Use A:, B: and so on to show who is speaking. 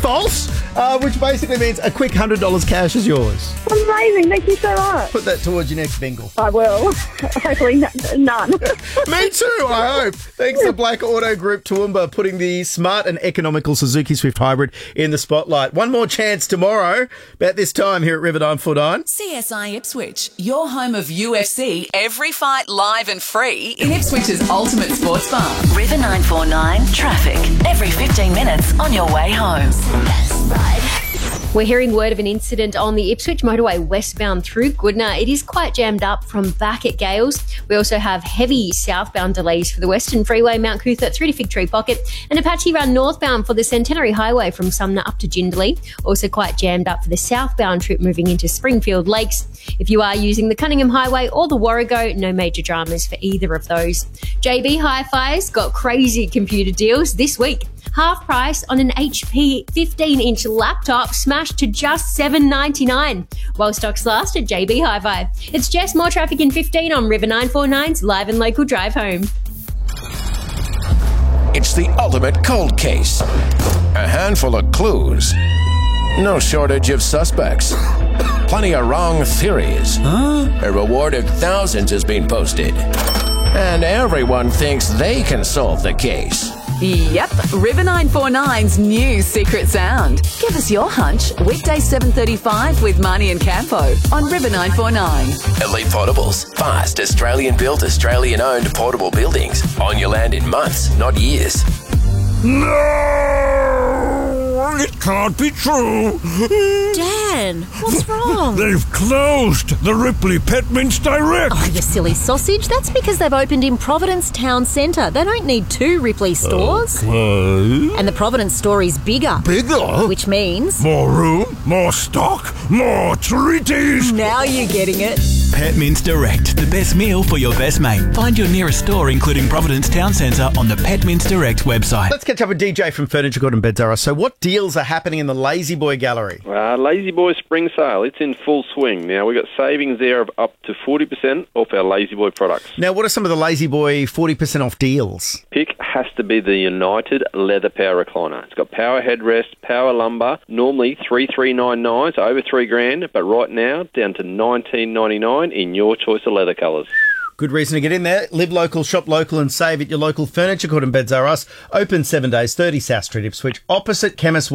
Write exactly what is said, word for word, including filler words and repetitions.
A: false, uh, which basically means a quick one hundred dollars cash is yours.
B: Amazing. Thank you so much.
A: Put that towards your next bingle.
B: I will. Hopefully n- none.
A: Me too, I hope. Thanks to Black Auto Group Toowoomba putting the smart and economical Suzuki Swift Hybrid in the spotlight. One more chance tomorrow, about this time here at River nine four nine.
C: C S I Ipswich, your home of U F C, every fight live and free in Ipswich's ultimate sports bar.
D: River nine four nine traffic. Every fifteen minutes on your way home.
E: We're hearing word of an incident on the Ipswich motorway westbound through Goodna. It is quite jammed up from back at Gales. We also have heavy southbound delays for the Western Freeway, Mount Cootha through to Fig Tree Pocket, and a patchy run northbound for the Centenary Highway from Sumner up to Jindalee. Also quite jammed up for the southbound trip moving into Springfield Lakes. If you are using the Cunningham Highway or the Warrego, no major dramas for either of those. J B Hi-Fi's got crazy computer deals this week. Half price on an H P fifteen inch laptop smashed to just seven ninety-nine. While stocks last at J B Hi-Fi. It's Jess, more traffic in fifteen on River nine four nine's Live and Local Drive Home.
F: It's the ultimate cold case. A handful of clues. No shortage of suspects. Plenty of wrong theories. Huh? A reward of thousands has been posted. And everyone thinks they can solve the case.
C: Yep, River nine four nine's new secret sound. Give us your hunch. Weekday seven thirty-five with Marnie and Campo on River nine four nine.
F: Elite Portables. Fast, Australian-built, Australian-owned portable buildings. On your land in months, not years.
G: No! It can't be true.
H: Dan, what's wrong?
G: They've closed the Ripley Pet Mints Direct.
H: Oh, you silly sausage. That's because they've opened in Providence Town Centre. They don't need two Ripley stores.
G: Okay.
H: And the Providence store is bigger.
G: Bigger?
H: Which means...
G: more room, more stock, more treaties.
H: Now you're getting it.
I: Pet Mints Direct, the best meal for your best mate. Find your nearest store, including Providence Town Centre, on the Pet Mints Direct website.
A: Let's catch up with D J from Furniture Court and Beds R Us. So what deals are happening in the Lazy Boy Gallery?
J: Uh, Lazy Boy Spring Sale, it's in full swing. Now, we've got savings there of up to forty percent off our Lazy Boy products.
A: Now, what are some of the Lazy Boy forty percent off deals?
J: Pick has to be the United Leather Power Recliner. It's got power headrest, power lumbar, normally three thousand three hundred ninety-nine dollars, so over three grand, but right now, down to nineteen ninety-nine in your choice of leather colours.
A: Good reason to get in there. Live local, shop local and save at your local Furniture Court and Beds R Us. Open seven days, thirty South Street, Ipswich, opposite Chemist